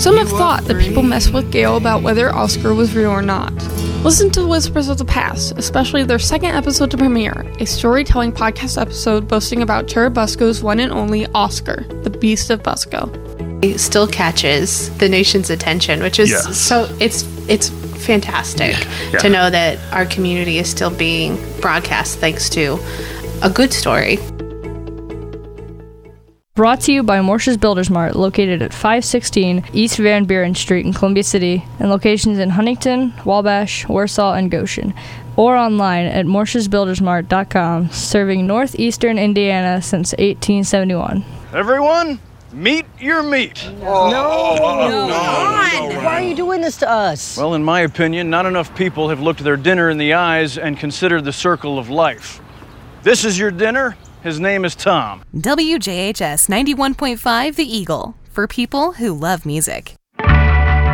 Some have thought that people messed with Gail about whether Oscar was real or not. Listen to Whispers of the Past, especially their second episode to premiere, a storytelling podcast episode boasting about Churubusco's one and only Oscar, the Beast of Busco. It still catches the nation's attention, which is it's fantastic to know that our community is still being broadcast thanks to a good story. Brought to you by Morsha's Builders Mart, located at 516 East Van Buren Street in Columbia City, and locations in Huntington, Wabash, Warsaw, and Goshen. Or online at morshasbuildersmart.com, serving northeastern Indiana since 1871. Everyone, meet your meat. No. Why are you doing this to us? Well, in my opinion, not enough people have looked their dinner in the eyes and considered the circle of life. This is your dinner. His name is Tom. WJHS 91.5 The Eagle, for people who love music.